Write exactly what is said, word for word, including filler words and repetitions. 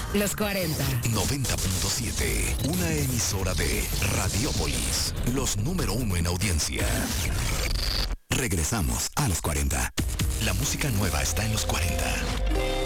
Los cuarenta. noventa punto siete. Una emisora de Radiópolis. Los número uno en audiencia. Regresamos a los cuarenta. La música nueva está en los cuarenta.